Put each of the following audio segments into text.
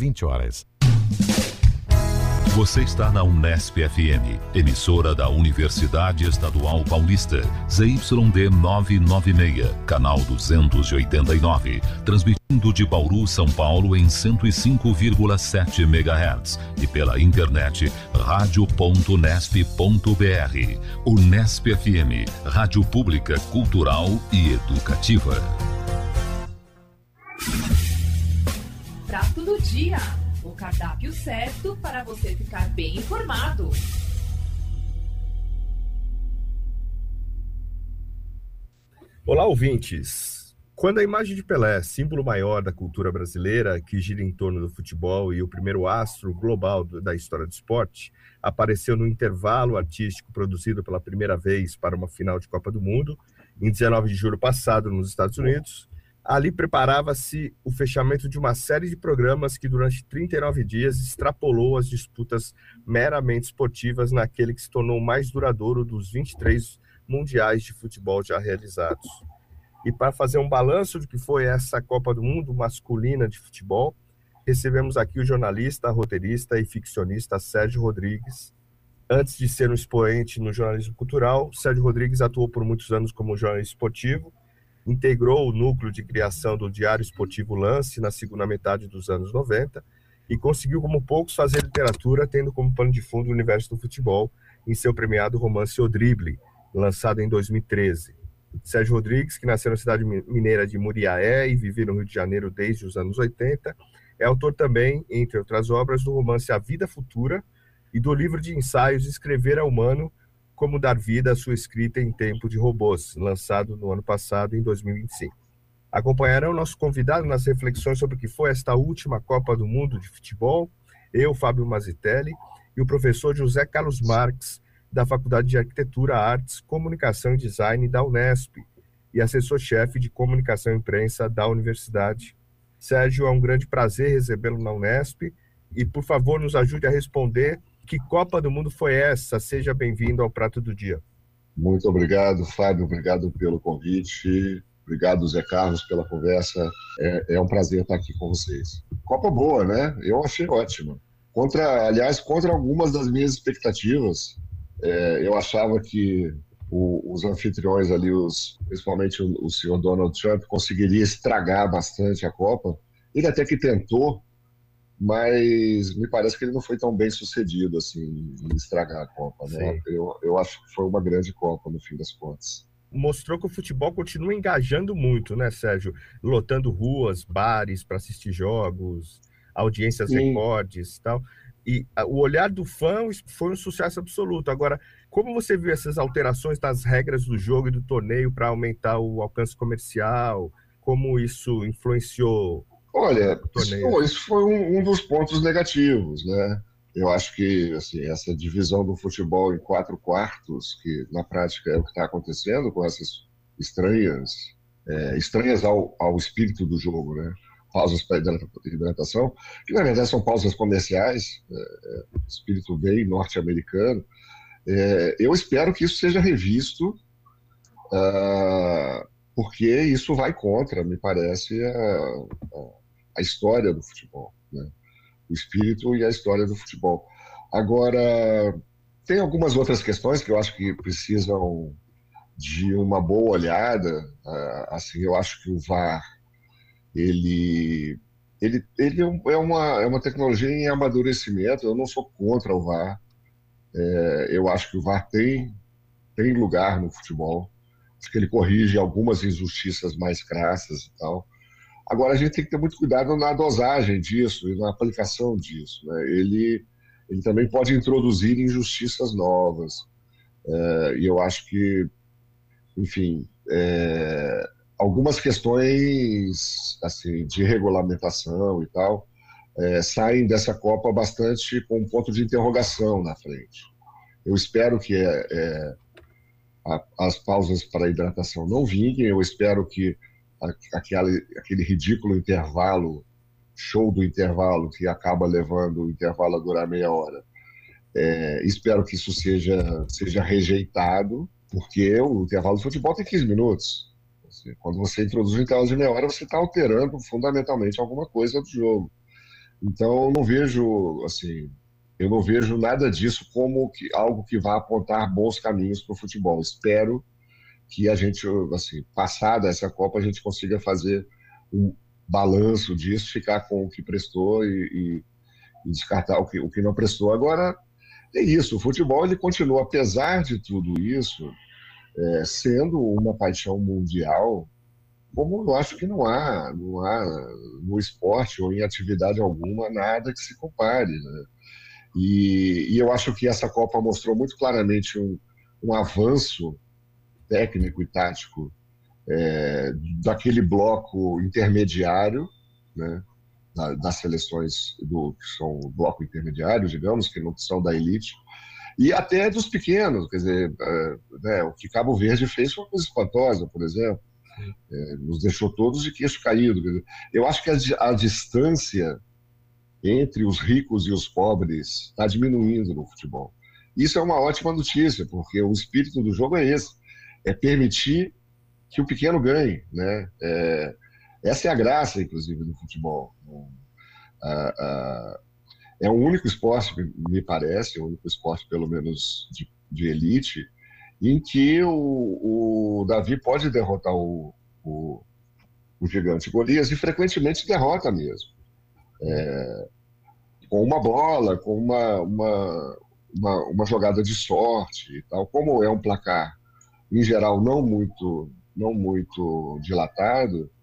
20 horas. Você está na Unesp FM, emissora da Universidade Estadual Paulista, ZYD 996, canal 289, transmitindo de Bauru, São Paulo em 105,7 MHz e pela internet radio.unesp.br. Unesp FM, rádio pública, cultural e educativa. Prato do dia. O cardápio certo para você ficar bem informado. Olá, ouvintes! Quando a imagem de Pelé, símbolo maior da cultura brasileira, que gira em torno do futebol e o primeiro astro global da história do esporte, apareceu no intervalo artístico produzido pela primeira vez para uma final de Copa do Mundo, em 19 de julho passado, nos Estados Unidos, ali preparava-se o fechamento de uma série de programas que durante 39 dias extrapolou as disputas meramente esportivas naquele que se tornou o mais duradouro dos 23 mundiais de futebol já realizados. E para fazer um balanço do que foi essa Copa do Mundo masculina de futebol, recebemos aqui o jornalista, roteirista e ficcionista Sérgio Rodrigues. Antes de ser um expoente no jornalismo cultural, Sérgio Rodrigues atuou por muitos anos como jornalista esportivo, integrou o núcleo de criação do Diário Esportivo Lance na segunda metade dos anos 90 e conseguiu, como poucos, fazer literatura, tendo como pano de fundo o universo do futebol em seu premiado romance O Drible, lançado em 2013. Sérgio Rodrigues, que nasceu na cidade mineira de Muriaé e vive no Rio de Janeiro desde os anos 80, é autor também, entre outras obras, do romance A Vida Futura e do livro de ensaios Escrever é Humano, Como Dar Vida à Sua Escrita em Tempo de Robôs, lançado no ano passado, em 2025. Acompanharão nosso convidado nas reflexões sobre o que foi esta última Copa do Mundo de futebol, eu, Fábio Mazitelli, e o professor José Carlos Marques, da Faculdade de Arquitetura, Artes, Comunicação e Design da Unesp, e assessor-chefe de Comunicação e Imprensa da Universidade. Sérgio, é um grande prazer recebê-lo na Unesp, e, por favor, nos ajude a responder que Copa do Mundo foi essa? Seja bem-vindo ao Prato do Dia. Muito obrigado, Fábio. Obrigado pelo convite. Obrigado, Zé Carlos, pela conversa. É um prazer estar aqui com vocês. Copa boa, né? Eu achei ótima. Contra algumas das minhas expectativas. Eu achava que os anfitriões ali, principalmente o senhor Donald Trump, conseguiria estragar bastante a Copa. Ele até que tentou, mas me parece que ele não foi tão bem sucedido assim, em estragar a Copa, né? Eu acho que foi uma grande Copa, no fim das contas. Mostrou que o futebol continua engajando muito, né, Sérgio? Lotando ruas, bares para assistir jogos, audiências recordes e tal. E o olhar do fã foi um sucesso absoluto. Agora, como você viu essas alterações das regras do jogo e do torneio para aumentar o alcance comercial? Como isso influenciou? Olha, isso foi um dos pontos negativos, né? Eu acho que assim, essa divisão do futebol em 4 quartos, que na prática é o que está acontecendo com essas estranhas ao espírito do jogo, né? Pausas para hidratação, que na verdade são pausas comerciais, espírito bem norte-americano. Eu espero que isso seja revisto, porque isso vai contra, me parece, a história do futebol, né? O espírito e a história do futebol. Agora, tem algumas outras questões que eu acho que precisam de uma boa olhada. Assim, eu acho que o VAR ele é uma tecnologia em amadurecimento. Eu não sou contra o VAR. Eu acho que o VAR tem lugar no futebol. Acho que ele corrige algumas injustiças mais crassas e tal. Agora, a gente tem que ter muito cuidado na dosagem disso e na aplicação disso, né? Ele também pode introduzir injustiças novas. E eu acho que, enfim, algumas questões assim, de regulamentação e tal saem dessa Copa bastante com um ponto de interrogação na frente. Eu espero que as pausas para hidratação não vinguem. Eu espero que aquele ridículo intervalo, show do intervalo, que acaba levando o intervalo a durar meia hora, espero que isso seja rejeitado, porque o intervalo de futebol tem 15 minutos. Quando você introduz um intervalo de meia hora, você está alterando fundamentalmente alguma coisa do jogo. Então, eu não vejo, assim, eu não vejo nada disso como algo que vá apontar bons caminhos para o futebol. Espero que a gente, assim, passada essa Copa, a gente consiga fazer um balanço disso, ficar com o que prestou e descartar o que não prestou. Agora, é isso, o futebol ele continua, apesar de tudo isso, sendo uma paixão mundial, como eu acho que não há no esporte ou em atividade alguma nada que se compare, né? E eu acho que essa Copa mostrou muito claramente um avanço técnico e tático daquele bloco intermediário, né, das seleções que são o bloco intermediário, digamos, que não são da elite, e até dos pequenos, quer dizer, né, o que Cabo Verde fez foi uma coisa espantosa, por exemplo, nos deixou todos de queixo caído. Quer dizer, eu acho que a distância entre os ricos e os pobres está diminuindo no futebol. Isso é uma ótima notícia, porque o espírito do jogo é esse, é permitir que o pequeno ganhe, né? Essa é a graça, inclusive, do futebol. É o único esporte, me parece, o único esporte, pelo menos, de elite, em que o Davi pode derrotar o gigante Golias, e frequentemente derrota mesmo. Com uma bola, com uma jogada de sorte e tal. Como é um placar, em geral, não muito dilatado,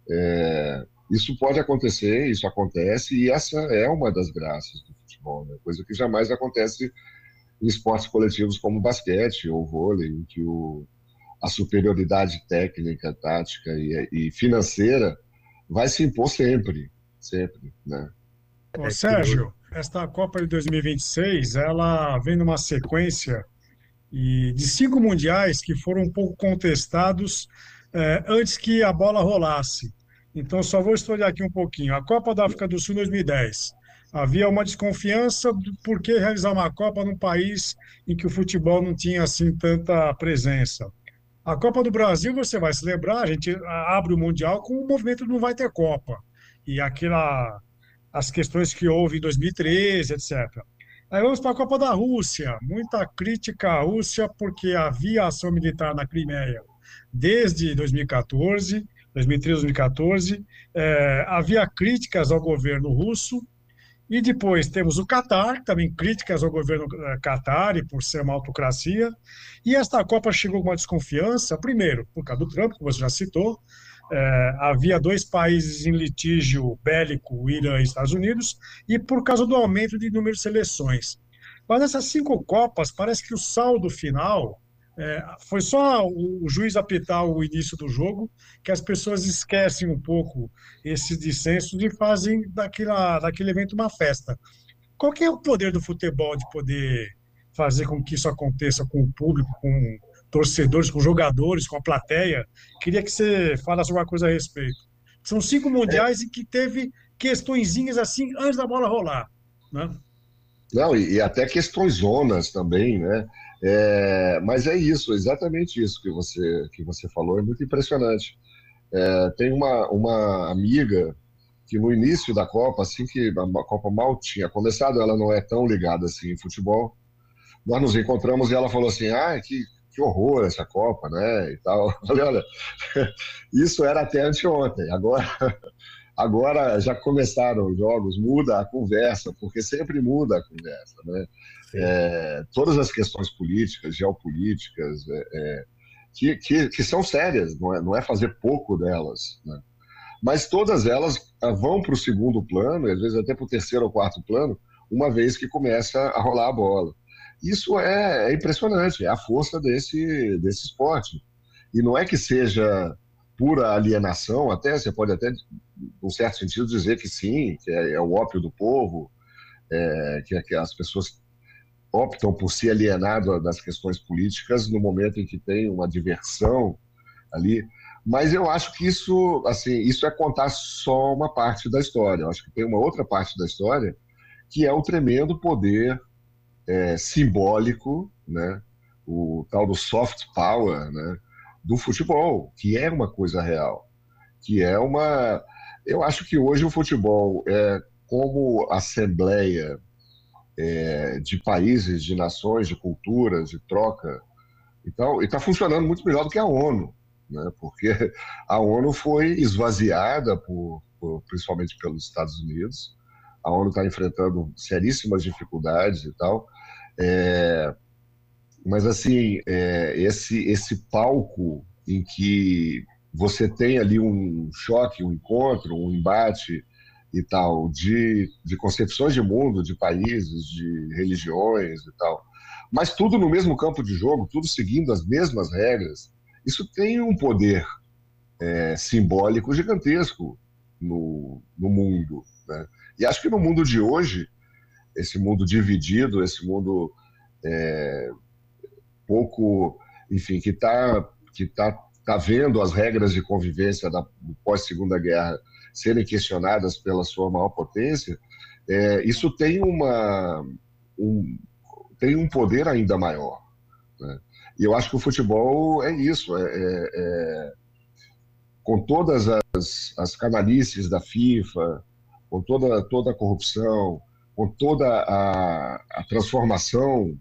isso pode acontecer, isso acontece, e essa é uma das graças do futebol, né? Coisa que jamais acontece em esportes coletivos como basquete ou vôlei, em que a superioridade técnica, tática e financeira vai se impor sempre, né? Ô, Sérgio, esta Copa de 2026, ela vem numa sequência de 5 mundiais que foram um pouco contestados antes que a bola rolasse. Então, só vou historiar aqui um pouquinho. A Copa da África do Sul 2010. Havia uma desconfiança do por que realizar uma Copa num país em que o futebol não tinha assim tanta presença. A Copa do Brasil, você vai se lembrar, a gente abre o Mundial com o movimento Não Vai Ter Copa. E as questões que houve em 2013, etc. Aí vamos para a Copa da Rússia. Muita crítica à Rússia porque havia ação militar na Crimeia desde 2014, 2013, 2014. Havia críticas ao governo russo. E depois temos o Catar, também críticas ao governo Catar por ser uma autocracia. E esta Copa chegou com uma desconfiança, primeiro, por causa do Trump, que você já citou. Havia 2 países em litígio bélico, Irã e Estados Unidos, e por causa do aumento de número de seleções. Mas nessas 5 Copas, parece que o saldo final foi só o juiz apitar o início do jogo, que as pessoas esquecem um pouco esses dissensos e fazem daquele evento uma festa. Qual que é o poder do futebol de poder fazer com que isso aconteça com o público, com torcedores, com jogadores, com a plateia? Queria que você falasse alguma coisa a respeito. São 5 mundiais em que teve questõezinhas assim antes da bola rolar, né? Não, e até questões zonas também, né? Mas é isso, exatamente isso que você falou, é muito impressionante. Tem uma amiga que no início da Copa, assim que a Copa mal tinha começado, ela não é tão ligada assim em futebol, nós nos encontramos e ela falou assim, que horror essa Copa, né, e tal. Eu falei, olha, isso era até anteontem, agora já começaram os jogos, muda a conversa, porque sempre muda a conversa, né? Todas as questões políticas, geopolíticas, que são sérias, não é fazer pouco delas, né? Mas todas elas vão para o segundo plano, às vezes até para o terceiro ou quarto plano, uma vez que começa a rolar a bola. Isso é impressionante, é a força desse esporte. E não é que seja pura alienação, você pode até, num certo sentido, dizer que sim, que é o ópio do povo, que as pessoas optam por se alienar das questões políticas no momento em que tem uma diversão ali. Mas eu acho que isso é contar só uma parte da história. Eu acho que tem uma outra parte da história que é o tremendo poder simbólico, né? O tal do soft power, né? Do futebol, que é uma coisa real. Eu acho que hoje o futebol como assembleia de países, de nações, de culturas, de troca. Então, e está funcionando muito melhor do que a ONU, né? Porque a ONU foi esvaziada principalmente pelos Estados Unidos. A ONU está enfrentando seríssimas dificuldades e tal. Mas, assim, esse palco em que você tem ali um choque, um encontro, um embate e tal, de concepções de mundo, de países, de religiões e tal, mas tudo no mesmo campo de jogo, tudo seguindo as mesmas regras, isso tem um poder simbólico gigantesco no mundo, né? E acho que no mundo de hoje, esse mundo dividido, esse mundo pouco, enfim, que está vendo as regras de convivência do pós-Segunda Guerra serem questionadas pela sua maior potência, isso tem um poder ainda maior, né? E eu acho que o futebol é isso, com todas as canalices da FIFA, com toda a corrupção, com toda a transformação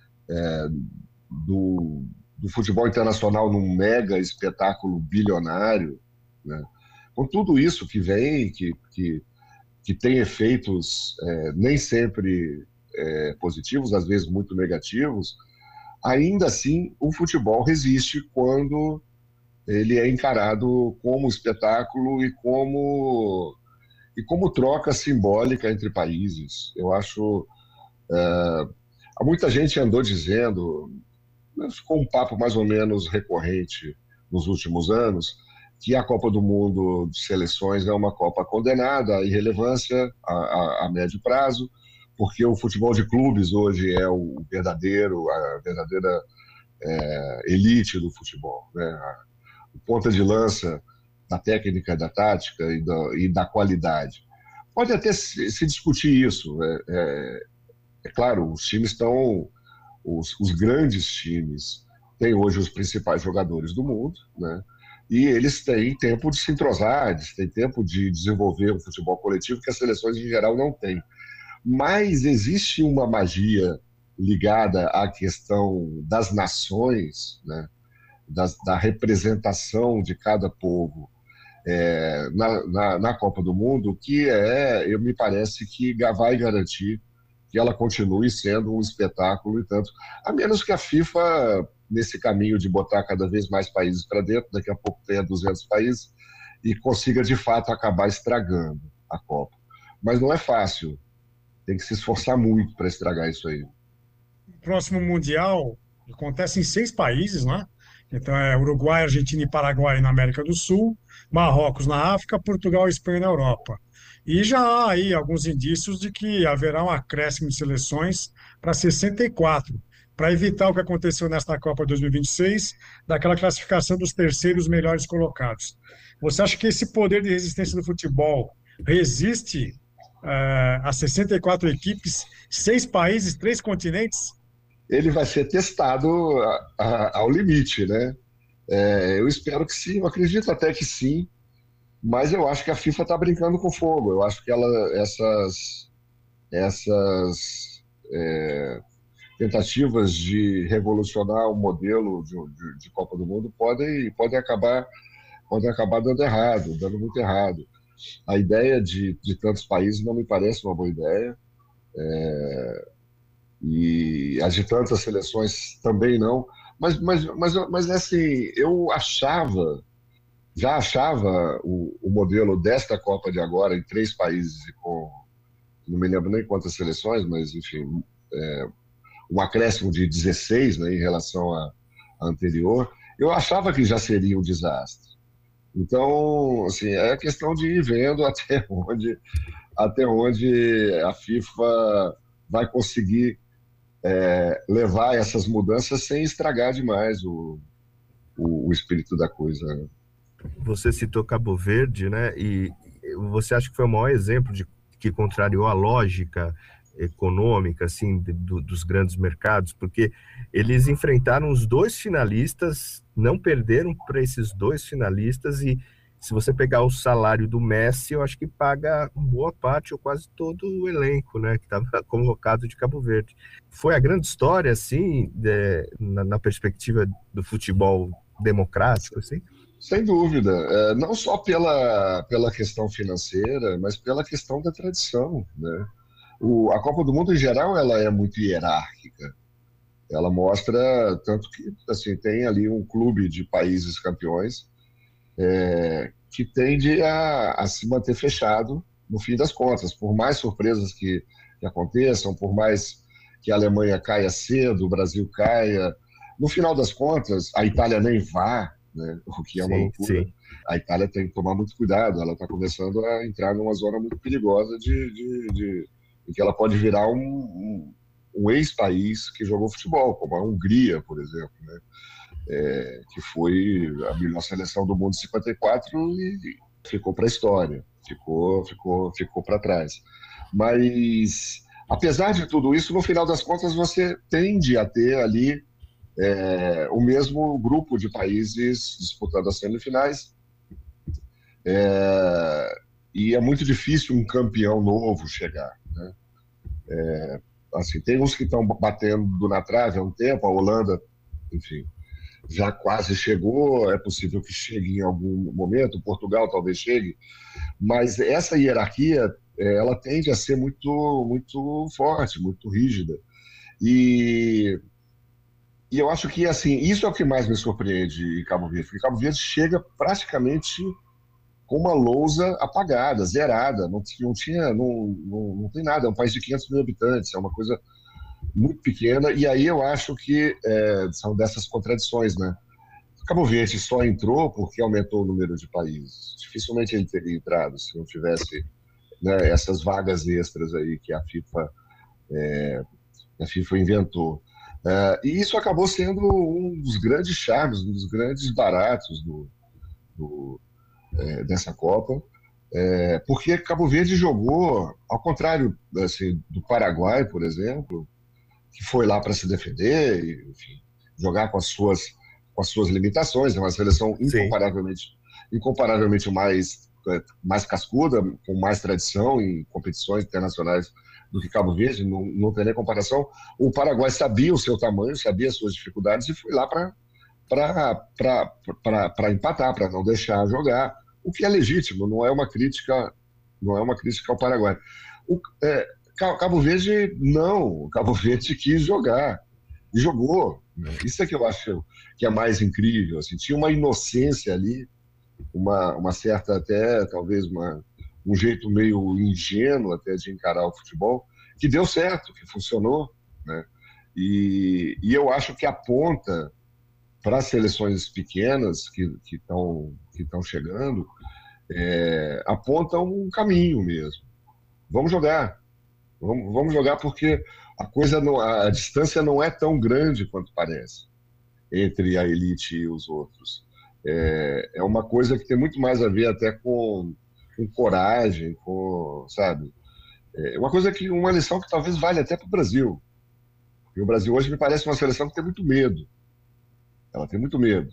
do futebol internacional num mega espetáculo bilionário, né? Com tudo isso que vem, que tem efeitos nem sempre positivos, às vezes muito negativos, ainda assim o futebol resiste quando ele é encarado como espetáculo e como troca simbólica entre países. Eu acho... muita gente andou dizendo, ficou um papo mais ou menos recorrente nos últimos anos, que a Copa do Mundo de seleções é uma Copa condenada à irrelevância a médio prazo, porque o futebol de clubes hoje é a verdadeira elite do futebol, né? O ponta de lança da técnica, da tática e da qualidade. Pode até se discutir isso. Claro, os times estão... Os grandes times têm hoje os principais jogadores do mundo, né? E eles têm tempo de se entrosar, eles têm tempo de desenvolver um futebol coletivo que as seleções em geral não têm. Mas existe uma magia ligada à questão das nações, né? Da representação de cada povo na Copa do Mundo, que me parece que vai garantir que ela continue sendo um espetáculo e tanto, a menos que a FIFA, nesse caminho de botar cada vez mais países para dentro, daqui a pouco tenha 200 países, e consiga de fato acabar estragando a Copa. Mas não é fácil, tem que se esforçar muito para estragar isso aí. O próximo Mundial acontece em 6 países, né? Então é Uruguai, Argentina e Paraguai na América do Sul, Marrocos na África, Portugal e Espanha na Europa. E já há aí alguns indícios de que haverá um acréscimo de seleções para 64, para evitar o que aconteceu nesta Copa 2026, daquela classificação dos terceiros melhores colocados. Você acha que esse poder de resistência do futebol resiste a 64 equipes, 6 países, 3 continentes? Ele vai ser testado ao limite, né? Eu espero que sim, eu acredito até que sim, mas eu acho que a FIFA está brincando com fogo. Eu acho que essas tentativas de revolucionar o modelo de Copa do Mundo podem acabar dando errado, dando muito errado. A ideia de tantos países não me parece uma boa ideia. E as de tantas seleções também não, mas assim, eu já achava o modelo desta Copa de agora em 3 países e não me lembro nem quantas seleções, mas enfim, um acréscimo de 16, né, em relação à anterior, eu achava que já seria um desastre. Então, assim, é questão de ir vendo até onde a FIFA vai conseguir levar essas mudanças sem estragar demais o espírito da coisa, né? Você citou Cabo Verde, né? E você acha que foi o maior exemplo que contrariou a lógica econômica, assim, dos grandes mercados? Porque eles enfrentaram os 2 finalistas, não perderam para esses 2 finalistas e se você pegar o salário do Messi, eu acho que paga boa parte ou quase todo o elenco, né, que estava convocado de Cabo Verde. Foi a grande história, assim, na perspectiva do futebol democrático, assim? Sem dúvida, não só pela questão financeira, mas pela questão da tradição, né? A Copa do Mundo, em geral, ela é muito hierárquica. Ela mostra, tanto que assim, tem ali um clube de países campeões que tende a se manter fechado no fim das contas. Por mais surpresas que aconteçam, por mais que a Alemanha caia cedo, o Brasil caia, no final das contas, a Itália nem vá, né, o que é uma loucura. Sim. A Itália tem que tomar muito cuidado, ela está começando a entrar numa zona muito perigosa em que ela pode virar um ex-país que jogou futebol, como a Hungria, por exemplo, né? Que foi a melhor seleção do mundo em 54 e ficou para a história, ficou para trás. Mas, apesar de tudo isso, no final das contas, você tende a ter ali o mesmo grupo de países disputando as semifinais, e é muito difícil um campeão novo chegar, né? Assim, tem uns que estão batendo na trave há um tempo, a Holanda, enfim, já quase chegou, é possível que chegue em algum momento, Portugal talvez chegue, mas essa hierarquia, ela tende a ser muito, muito forte, muito rígida. E eu acho que, assim, isso é o que mais me surpreende em Cabo Verde, porque Cabo Verde chega praticamente com uma lousa apagada, zerada, não tem nada, é um país de 500 mil habitantes, é uma coisa muito pequena, e aí eu acho que são dessas contradições, né? Cabo Verde só entrou porque aumentou o número de países, dificilmente ele teria entrado se não tivesse, né, essas vagas extras aí que a FIFA inventou. E isso acabou sendo um dos grandes charmes, um dos grandes baratos dessa Copa, porque Cabo Verde jogou, ao contrário assim, do Paraguai, por exemplo, que foi lá para se defender, e, enfim, jogar com as suas limitações, é uma seleção incomparavelmente mais cascuda, com mais tradição em competições internacionais do que Cabo Verde, não tem nem comparação. O Paraguai sabia o seu tamanho, sabia as suas dificuldades e foi lá para empatar, para não deixar jogar, o que é legítimo, não é uma crítica ao Paraguai. Cabo Verde não, Cabo Verde quis jogar e jogou, né? Isso é que eu acho que é mais incrível, assim, tinha uma inocência ali, uma certa até, talvez um jeito meio ingênuo até de encarar o futebol, que deu certo, que funcionou, né? E eu acho que aponta para as seleções pequenas que estão chegando, aponta um caminho mesmo. Vamos jogar porque a distância não é tão grande quanto parece entre a elite e os outros. É uma coisa que tem muito mais a ver até com coragem, sabe? Uma lição que talvez valha até para o Brasil. Porque o Brasil hoje me parece uma seleção que tem muito medo. Ela tem muito medo.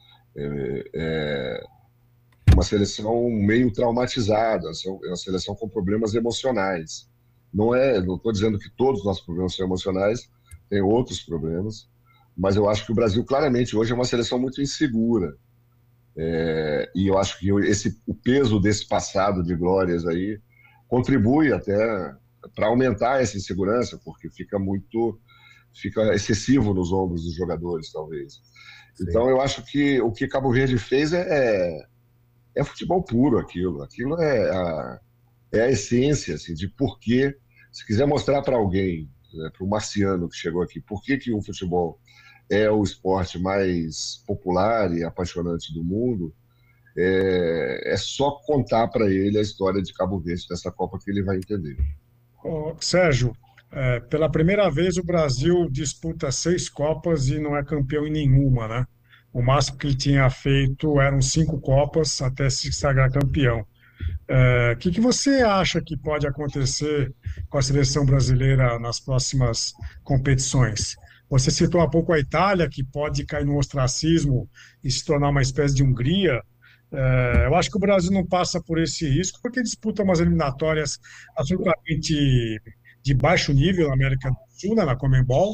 Uma seleção meio traumatizada, é uma seleção com problemas emocionais. Não estou dizendo que todos os nossos problemas são emocionais, tem outros problemas, mas eu acho que o Brasil claramente hoje é uma seleção muito insegura. E eu acho que o peso desse passado de glórias aí contribui até para aumentar essa insegurança, porque fica excessivo nos ombros dos jogadores, talvez. Sim. Então eu acho que o que Cabo Verde fez é futebol puro, aquilo é a essência assim, de por que, se quiser mostrar para alguém, né, para o marciano que chegou aqui, por que o futebol é o esporte mais popular e apaixonante do mundo, é só contar para ele a história de Cabo Verde dessa Copa que ele vai entender. Sérgio, pela primeira vez o Brasil disputa 6 Copas e não é campeão em nenhuma, né? O máximo que ele tinha feito eram 5 Copas até se sagrar campeão. O que você acha que pode acontecer com a seleção brasileira nas próximas competições? Você citou há pouco a Itália, que pode cair no ostracismo e se tornar uma espécie de Hungria. Eu acho que o Brasil não passa por esse risco porque disputa umas eliminatórias absolutamente de baixo nível na América do Sul, né, na Conmebol,